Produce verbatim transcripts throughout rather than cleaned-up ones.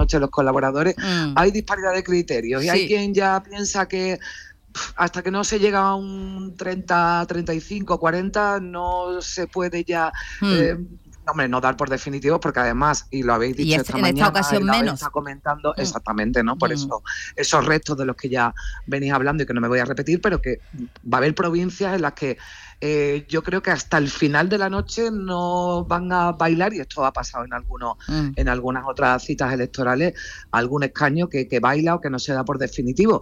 noche los colaboradores, mm. hay disparidad de criterios y sí. hay quien ya piensa que hasta que no se llega a un treinta, treinta y cinco, cuarenta no se puede ya... Mm. Eh, Hombre, no dar por definitivo, porque además, y lo habéis dicho esta en mañana, esta ocasión y lo menos. está comentando, mm. exactamente, ¿no? Por mm. eso, esos restos de los que ya venís hablando y que no me voy a repetir, pero que va a haber provincias en las que eh, yo creo que hasta el final de la noche no van a bailar, y esto ha pasado en algunos, mm. en algunas otras citas electorales, algún escaño que, que baila o que no se da por definitivo.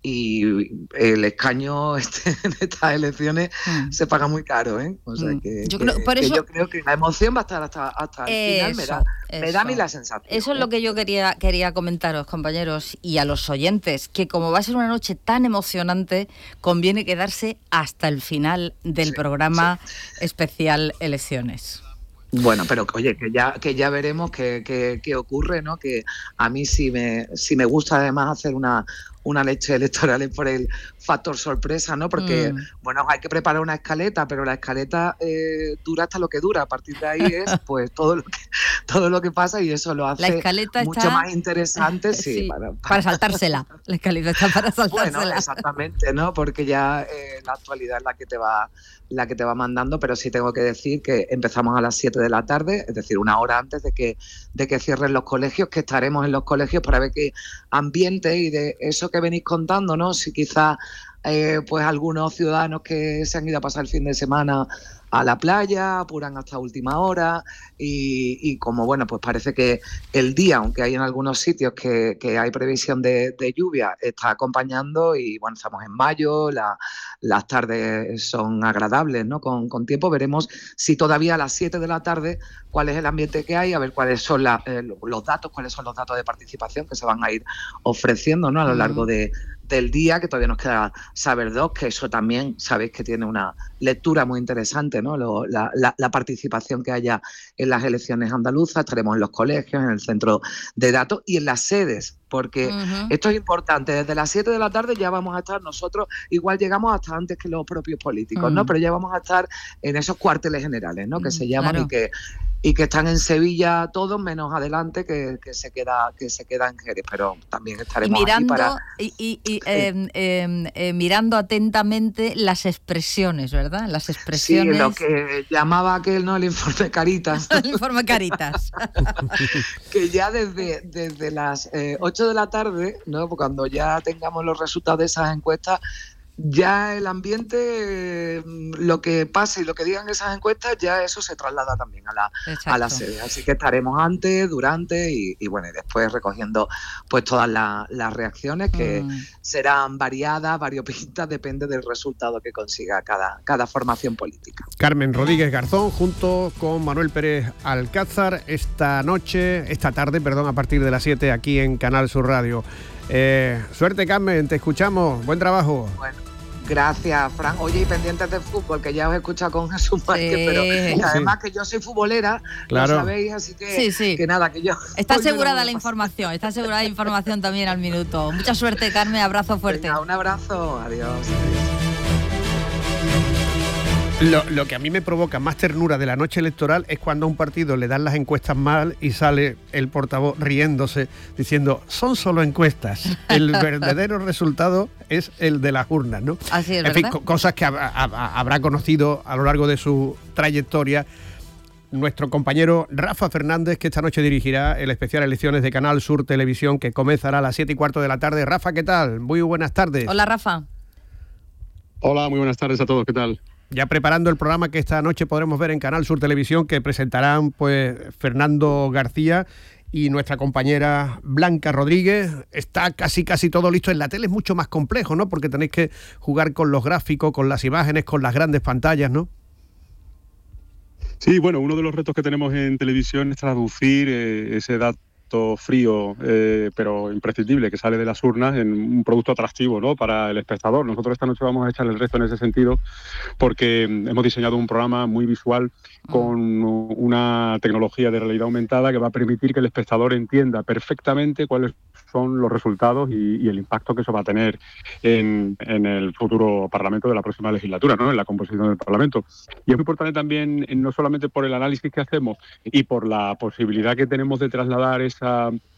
Y el escaño este, en estas elecciones mm. se paga muy caro, ¿eh? O sea, que, yo, que, creo, por que eso, yo creo que la emoción va a estar hasta, hasta el eso, final, me da, me da a mí la sensación. Eso ¿eh? es lo que yo quería, quería comentaros, compañeros, y a los oyentes, que como va a ser una noche tan emocionante, conviene quedarse hasta el final del sí, programa sí. especial Elecciones. Bueno, pero oye, que ya que ya veremos qué, qué, qué ocurre, ¿no? Que a mí sí me, sí me gusta además hacer una, una leche electoral por el factor sorpresa, ¿no? Porque, mm. bueno, hay que preparar una escaleta, pero la escaleta eh, dura hasta lo que dura. A partir de ahí es, pues, todo lo que todo lo que pasa, y eso lo hace la escaleta mucho está... más interesante. Sí, sí para, para... para saltársela. La escaleta está para saltársela. Bueno, exactamente, ¿no? Porque ya eh, la actualidad es la que te va la que te va mandando, pero sí tengo que decir que empezamos a las siete de la tarde, es decir, una hora antes de que de que cierren los colegios, que estaremos en los colegios para ver qué ambiente y de eso que venís contando, ¿no? Si quizás eh, pues algunos ciudadanos que se han ido a pasar el fin de semana a la playa, apuran hasta última hora y, y como bueno, pues parece que el día, aunque hay en algunos sitios que, que hay previsión de, de lluvia, está acompañando y bueno, estamos en mayo, la, las tardes son agradables, ¿no? Con, con tiempo veremos si todavía a las siete de la tarde cuál es el ambiente que hay, a ver cuáles son la, eh, los datos, cuáles son los datos de participación que se van a ir ofreciendo, ¿no? A lo largo de del día, que todavía nos queda saber dos, que eso también sabéis que tiene una lectura muy interesante, ¿no? Lo, la, la, la participación que haya en las elecciones andaluzas. Estaremos en los colegios, en el centro de datos y en las sedes, porque uh-huh. esto es importante. Desde las siete de la tarde ya vamos a estar nosotros, igual llegamos hasta antes que los propios políticos, uh-huh. ¿no? Pero ya vamos a estar en esos cuarteles generales, ¿no? Que uh-huh. se llaman claro. y que y que están en Sevilla todos menos adelante que, que se queda que se queda en Jerez, pero también estaremos y mirando, aquí para y, y, y eh, eh, eh, mirando atentamente las expresiones, ¿verdad? Las expresiones. Sí, lo que llamaba aquel, ¿no? El informe Caritas. El informe Caritas. Que ya desde desde las eh, ocho de la tarde, ¿no? Cuando ya tengamos los resultados de esas encuestas, ya el ambiente, lo que pase y lo que digan esas encuestas, ya eso se traslada también a la, a la sede. Así que estaremos antes, durante y, y bueno, y después recogiendo pues todas la, las reacciones que mm. serán variadas, variopintas, depende del resultado que consiga cada, cada formación política. Carmen Rodríguez Garzón, junto con Manuel Pérez Alcázar, esta noche, esta tarde, perdón, a partir de las siete aquí en Canal Sur Radio. Eh, suerte, Carmen, te escuchamos, buen trabajo. Bueno, gracias, Fran. Oye, y pendientes de fútbol, que ya os he escuchado con Jesús Márquez, sí, pero además sí. que yo soy futbolera, claro. Lo sabéis, así que, sí, sí. que nada, que yo... Está asegurada la información, está asegurada la información también al minuto. Mucha suerte, Carmen, abrazo fuerte. Venga, un abrazo, adiós. Lo, lo que a mí me provoca más ternura de la noche electoral es cuando a un partido le dan las encuestas mal y sale el portavoz riéndose, diciendo, son solo encuestas. El verdadero resultado es el de las urnas, ¿no? Así es, en fin, co- cosas que habrá, habrá conocido a lo largo de su trayectoria nuestro compañero Rafa Fernández, que esta noche dirigirá el especial Elecciones de Canal Sur Televisión, que comenzará a las siete y cuarto de la tarde. Rafa, ¿qué tal? Muy buenas tardes. Hola, Rafa. Hola, muy buenas tardes a todos, ¿qué tal? Ya preparando el programa que esta noche podremos ver en Canal Sur Televisión, que presentarán pues Fernando García y nuestra compañera Blanca Rodríguez. Está casi casi todo listo. En la tele es mucho más complejo, ¿no? Porque tenéis que jugar con los gráficos, con las imágenes, con las grandes pantallas, ¿no? Sí, bueno, uno de los retos que tenemos en televisión es traducir eh, ese dato frío, eh, pero imprescindible, que sale de las urnas en un producto atractivo, ¿no? Para el espectador. Nosotros esta noche vamos a echar el resto en ese sentido porque hemos diseñado un programa muy visual con una tecnología de realidad aumentada que va a permitir que el espectador entienda perfectamente cuáles son los resultados y, y el impacto que eso va a tener en, en el futuro Parlamento de la próxima legislatura, ¿no? En la composición del Parlamento. Y es muy importante también, no solamente por el análisis que hacemos y por la posibilidad que tenemos de trasladar esa